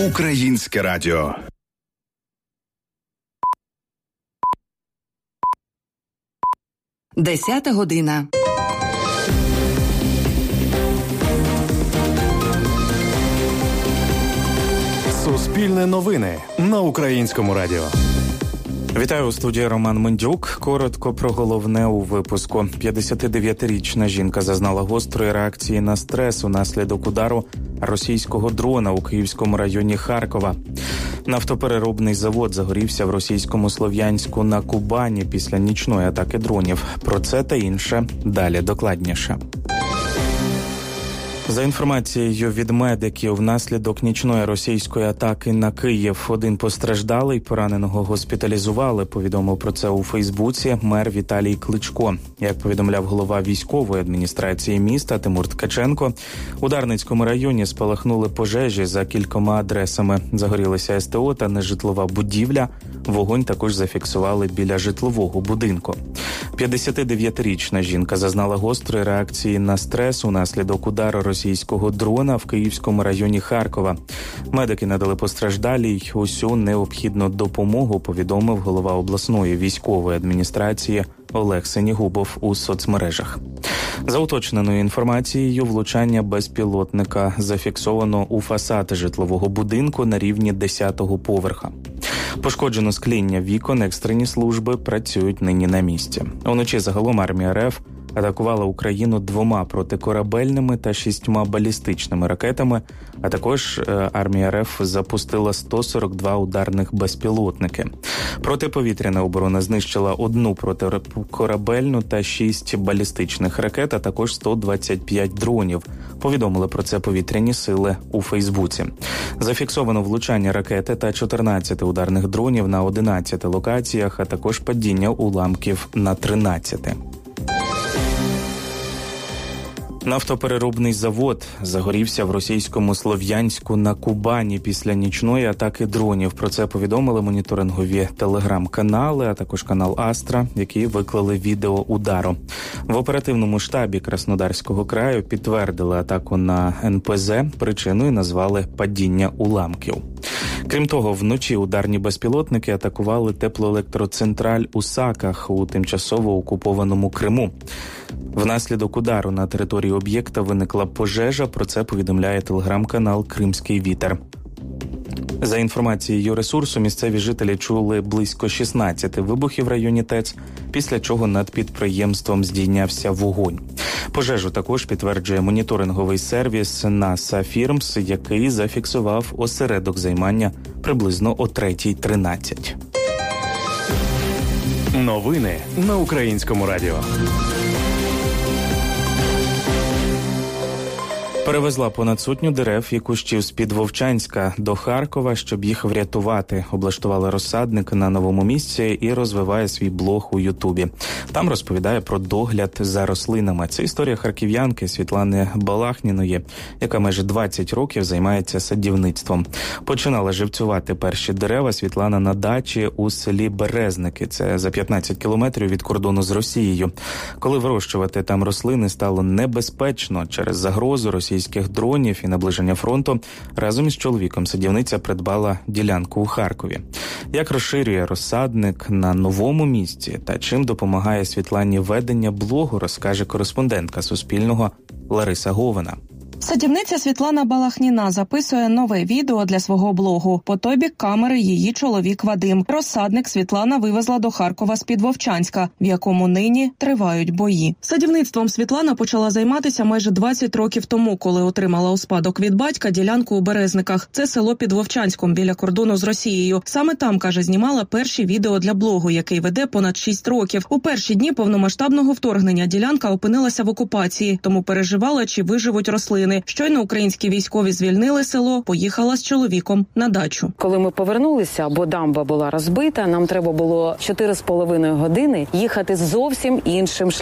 Українське радіо. Десята година. Суспільне новини на Українському радіо. Вітаю, у студії Роман Мендюк. Коротко про головне у випуску. 59-річна жінка зазнала гострої реакції на стрес унаслідок удару російського дрона у Київському районі Харкова. Нафтопереробний завод загорівся в російському Слов'янську на Кубані після нічної атаки дронів. Про це та інше далі докладніше. За інформацією від медиків, внаслідок нічної російської атаки на Київ один постраждалий, пораненого госпіталізували, повідомив про це у Фейсбуці мер Віталій Кличко. Як повідомляв голова військової адміністрації міста Тимур Ткаченко, у Дарницькому районі спалахнули пожежі за кількома адресами. Загорілися СТО та нежитлова будівля. Вогонь також зафіксували біля житлового будинку. 59-річна жінка зазнала гострої реакції на стрес унаслідок удару російського дрона в Київському районі Харкова. Медики надали постраждалій усю необхідну допомогу, повідомив голова обласної військової адміністрації Олег Сенігубов у соцмережах. За уточненою інформацією, влучання безпілотника зафіксовано у фасад житлового будинку на рівні 10-го поверха. Пошкоджено скління вікон, екстрені служби працюють нині на місці. Уночі загалом армія РФ атакувала Україну 2 протикорабельними та 6 балістичними ракетами, а також армія РФ запустила 142 ударних безпілотники. Протиповітряна оборона знищила 1 протикорабельну та 6 балістичних ракет, а також 125 дронів. Повідомили про це повітряні сили у Фейсбуці. Зафіксовано влучання ракети та 14 ударних дронів на 11 локаціях, а також падіння уламків на 13. Нафтопереробний завод загорівся в російському Слов'янську на Кубані після нічної атаки дронів. Про це повідомили моніторингові телеграм-канали, а також канал Астра, які виклали відео удару. В оперативному штабі Краснодарського краю підтвердили атаку на НПЗ, причиною назвали падіння уламків. Крім того, вночі ударні безпілотники атакували теплоелектроцентраль у Саках у тимчасово окупованому Криму. Внаслідок удару на території об'єкта виникла пожежа, про це повідомляє телеграм-канал «Кримський вітер». За інформацією ресурсу, місцеві жителі чули близько 16 вибухів в районі ТЕЦ, після чого над підприємством здійнявся вогонь. Пожежу також підтверджує моніторинговий сервіс NASA Firms, який зафіксував осередок займання приблизно о 3:13. Новини на Українському радіо. Перевезла понад 100 дерев і кущів з-під Вовчанська до Харкова, щоб їх врятувати. Облаштувала розсадник на новому місці і розвиває свій блог у Ютубі. Там розповідає про догляд за рослинами. Це історія харків'янки Світлани Балахніної, яка майже 20 років займається садівництвом. Починала живцювати перші дерева Світлана на дачі у селі Березники. Це за 15 кілометрів від кордону з Росією. Коли вирощувати там рослини стало небезпечно через загрозу російських дронів і наближення фронту, разом із чоловіком садівниця придбала ділянку у Харкові. Як розширює розсадник на новому місці та чим допомагає Світлані ведення блогу, розкаже кореспондентка Суспільного Лариса Говина. Садівниця Світлана Балахніна записує нове відео для свого блогу. По той бік камери її чоловік Вадим. Розсадник Світлана вивезла до Харкова з-під Вовчанська, в якому нині тривають бої. Садівництвом Світлана почала займатися майже 20 років тому, коли отримала у спадок від батька ділянку у Березниках. Це село під Вовчанськом, біля кордону з Росією. Саме там, каже, знімала перші відео для блогу, який веде понад 6 років. У перші дні повномасштабного вторгнення ділянка опинилася в окупації, тому переживала, чи виживуть рослини. Щойно українські військові звільнили село, поїхала з чоловіком на дачу. Коли ми повернулися, бо дамба була розбита, нам треба було 4,5 години їхати зовсім іншим